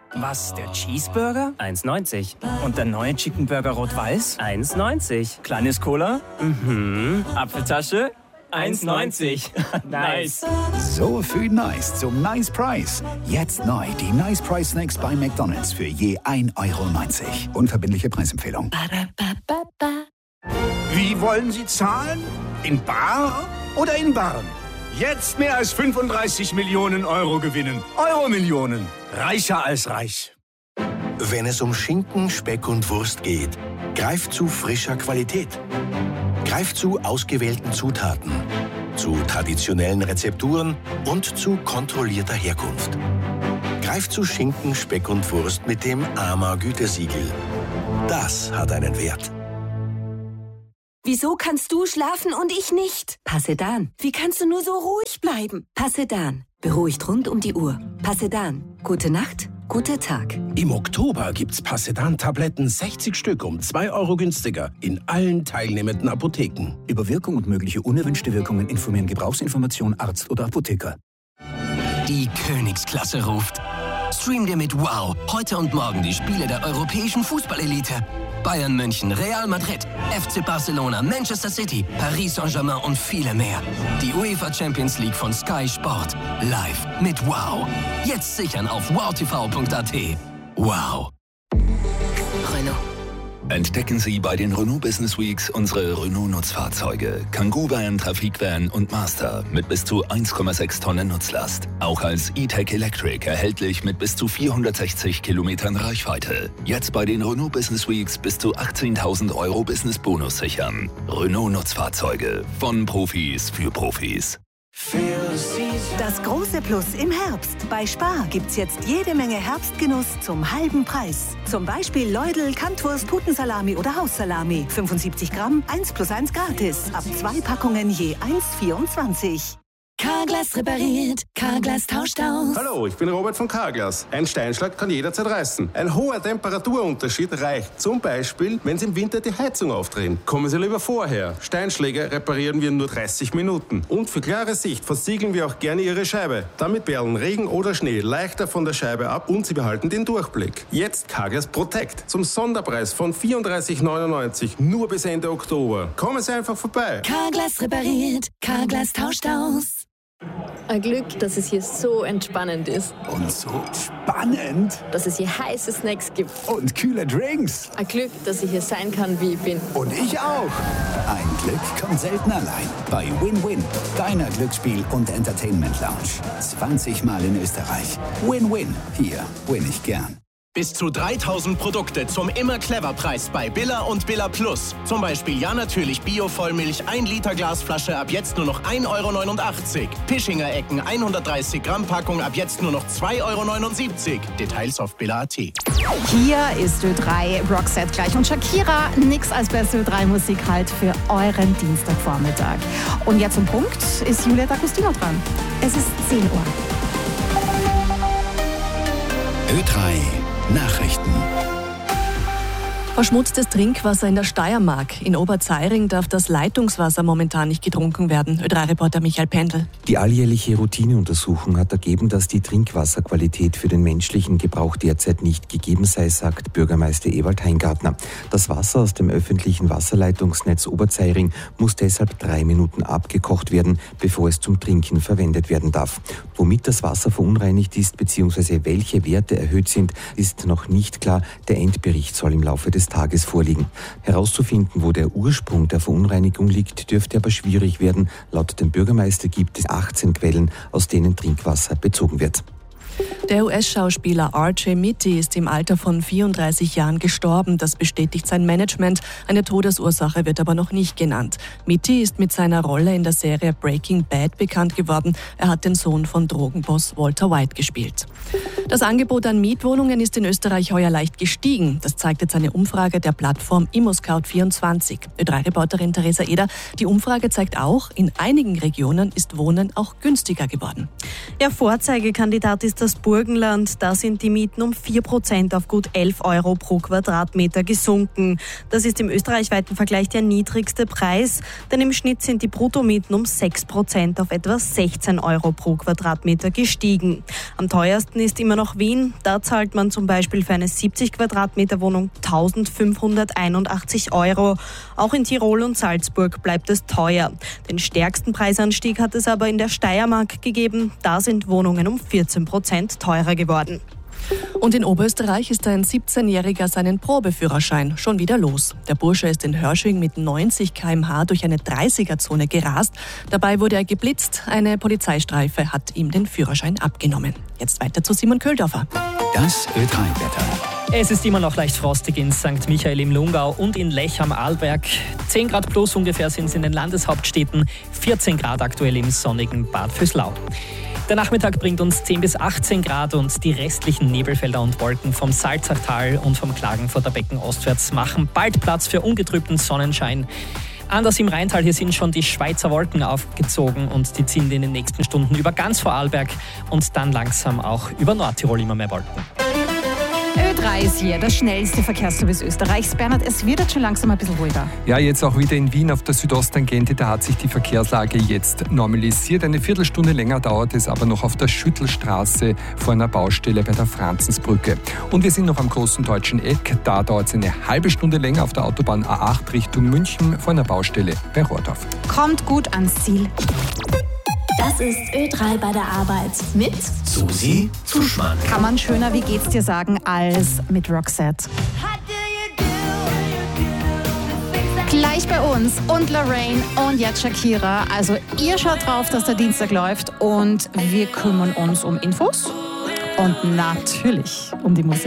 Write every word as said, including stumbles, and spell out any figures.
Was, der Cheeseburger? eins neunzig. Und der neue Chicken Burger Rot-Weiß? eins neunzig. Kleines Cola? Mhm. Apfeltasche? eins neunzig. Nice. So viel Nice zum Nice Price. Jetzt neu die Nice Price Snacks bei McDonald's für je ein Euro neunzig. Unverbindliche Preisempfehlung. Wie wollen Sie zahlen? In bar oder in Barren? Jetzt mehr als fünfunddreißig Millionen Euro gewinnen. Euro-Millionen. Reicher als reich. Wenn es um Schinken, Speck und Wurst geht, greift zu frischer Qualität. Greift zu ausgewählten Zutaten, zu traditionellen Rezepturen und zu kontrollierter Herkunft. Greift zu Schinken, Speck und Wurst mit dem A M A-Gütesiegel. Das hat einen Wert. Wieso kannst du schlafen und ich nicht? Passedan. Wie kannst du nur so ruhig bleiben? Passedan. Beruhigt rund um die Uhr. Passedan. Gute Nacht, guter Tag. Im Oktober gibt's Passedan-Tabletten sechzig Stück um zwei Euro günstiger in allen teilnehmenden Apotheken. Über Wirkung und mögliche unerwünschte Wirkungen informieren Gebrauchsinformation Arzt oder Apotheker. Die Königsklasse ruft. Stream dir mit Wow heute und morgen die Spiele der europäischen Fußballelite. Bayern München, Real Madrid, F C Barcelona, Manchester City, Paris Saint-Germain und viele mehr. Die UEFA Champions League von Sky Sport. Live mit Wow. Jetzt sichern auf wow t v punkt a t. Wow. Renault. Entdecken Sie bei den Renault Business Weeks unsere Renault-Nutzfahrzeuge. Kangoo Van, Trafikvan und Master mit bis zu eins Komma sechs Tonnen Nutzlast. Auch als E-Tech Electric erhältlich mit bis zu vierhundertsechzig Kilometern Reichweite. Jetzt bei den Renault Business Weeks bis zu achtzehntausend Euro Business-Bonus sichern. Renault-Nutzfahrzeuge von Profis für Profis. Das große Plus im Herbst. Bei Spar gibt's jetzt jede Menge Herbstgenuss zum halben Preis. Zum Beispiel Leudel, Kantwurst, Putensalami oder Haussalami. fünfundsiebzig Gramm, eins plus eins gratis. Ab zwei Packungen je eins Komma vierundzwanzig. Carglass repariert, Carglass tauscht aus. Hallo, ich bin Robert von Carglass. Ein Steinschlag kann jederzeit reißen. Ein hoher Temperaturunterschied reicht zum Beispiel, wenn Sie im Winter die Heizung aufdrehen. Kommen Sie lieber vorher. Steinschläge reparieren wir in nur dreißig Minuten. Und für klare Sicht versiegeln wir auch gerne Ihre Scheibe. Damit perlen Regen oder Schnee leichter von der Scheibe ab und Sie behalten den Durchblick. Jetzt Carglass Protect zum Sonderpreis von vierunddreißig neunundneunzig nur bis Ende Oktober. Kommen Sie einfach vorbei. Carglass repariert, Carglass tauscht aus. Ein Glück, dass es hier so entspannend ist. Und so spannend. Dass es hier heiße Snacks gibt. Und kühle Drinks. Ein Glück, dass ich hier sein kann, wie ich bin. Und ich auch. Ein Glück kommt selten allein. Bei Win-Win, deiner Glücksspiel- und Entertainment-Lounge. zwanzig Mal in Österreich. Win-Win. Hier win ich gern. Bis zu dreitausend Produkte zum Immer-Clever-Preis bei Billa und Billa Plus. Zum Beispiel Ja Natürlich Bio-Vollmilch, ein Liter Glasflasche ab jetzt nur noch ein Euro neunundachtzig. Pischinger Ecken hundertdreißig Gramm Packung ab jetzt nur noch zwei Euro neunundsiebzig. Details auf billa punkt a t. Hier ist Ö drei Roxette gleich und Shakira. Nix als beste Ö drei Musik halt für euren Dienstagvormittag. Und jetzt zum Punkt ist Julia D'Agostino dran. Es ist zehn Uhr. Ö drei Nachrichten. Verschmutztes Trinkwasser in der Steiermark. In Oberzeiring darf das Leitungswasser momentan nicht getrunken werden. Ö drei Reporter Michael Pendl. Die alljährliche Routineuntersuchung hat ergeben, dass die Trinkwasserqualität für den menschlichen Gebrauch derzeit nicht gegeben sei, sagt Bürgermeister Ewald Heingartner. Das Wasser aus dem öffentlichen Wasserleitungsnetz Oberzeiring muss deshalb drei Minuten abgekocht werden, bevor es zum Trinken verwendet werden darf. Womit das Wasser verunreinigt ist bzw. welche Werte erhöht sind, ist noch nicht klar. Der Endbericht soll im Laufe des Tages vorliegen. Herauszufinden, wo der Ursprung der Verunreinigung liegt, dürfte aber schwierig werden. Laut dem Bürgermeister gibt es achtzehn Quellen, aus denen Trinkwasser bezogen wird. Der U S-Schauspieler R J Mitte ist im Alter von vierunddreißig Jahren gestorben. Das bestätigt sein Management. Eine Todesursache wird aber noch nicht genannt. Mitte ist mit seiner Rolle in der Serie Breaking Bad bekannt geworden. Er hat den Sohn von Drogenboss Walter White gespielt. Das Angebot an Mietwohnungen ist in Österreich heuer leicht gestiegen. Das zeigt jetzt eine Umfrage der Plattform ImmoScout vierundzwanzig. Ö drei Reporterin Theresa Eder. Die Umfrage zeigt auch, in einigen Regionen ist Wohnen auch günstiger geworden. Ja, Vorzeigekandidat ist das Burgenland. Da sind die Mieten um vier Prozent auf gut elf Euro pro Quadratmeter gesunken. Das ist im österreichweiten Vergleich der niedrigste Preis, denn im Schnitt sind die Bruttomieten um sechs Prozent auf etwa sechzehn Euro pro Quadratmeter gestiegen. Am teuersten ist immer noch noch Wien. Da zahlt man zum Beispiel für eine siebzig Quadratmeter Wohnung eintausendfünfhunderteinundachtzig Euro. Auch in Tirol und Salzburg bleibt es teuer. Den stärksten Preisanstieg hat es aber in der Steiermark gegeben. Da sind Wohnungen um vierzehn Prozent teurer geworden. Und in Oberösterreich ist ein siebzehnjähriger seinen Probeführerschein schon wieder los. Der Bursche ist in Hörsching mit neunzig Kilometer pro Stunde durch eine dreißiger-Zone gerast. Dabei wurde er geblitzt. Eine Polizeistreife hat ihm den Führerschein abgenommen. Jetzt weiter zu Simon Köhldorfer. Das Ö drei Wetter. Es ist immer noch leicht frostig in Sankt Michael im Lungau und in Lech am Arlberg. zehn Grad plus ungefähr sind es in den Landeshauptstädten, vierzehn Grad aktuell im sonnigen Bad Vöslau. Der Nachmittag bringt uns zehn bis achtzehn Grad und die restlichen Nebelfelder und Wolken vom Salzachtal und vom Klagenfurter Becken ostwärts machen bald Platz für ungetrübten Sonnenschein. Anders im Rheintal, hier sind schon die Schweizer Wolken aufgezogen und die ziehen in den nächsten Stunden über ganz Vorarlberg und dann langsam auch über Nordtirol immer mehr Wolken. Ö drei ist hier, der schnellste Verkehrsservice Österreichs. Bernhard, es wird jetzt schon langsam ein bisschen ruhiger. Ja, jetzt auch wieder in Wien auf der Südosttangente, da hat sich die Verkehrslage jetzt normalisiert. Eine Viertelstunde länger dauert es aber noch auf der Schüttelstraße vor einer Baustelle bei der Franzensbrücke. Und wir sind noch am großen deutschen Eck, da dauert es eine halbe Stunde länger auf der Autobahn A acht Richtung München vor einer Baustelle bei Rohrdorf. Kommt gut ans Ziel. Das ist Ö drei bei der Arbeit mit Susi Zuschmann. Kann man schöner Wie geht's dir sagen als mit Roxette. Gleich bei uns und Lorraine und jetzt Shakira. Also ihr schaut drauf, dass der Dienstag läuft und wir kümmern uns um Infos und natürlich um die Musik.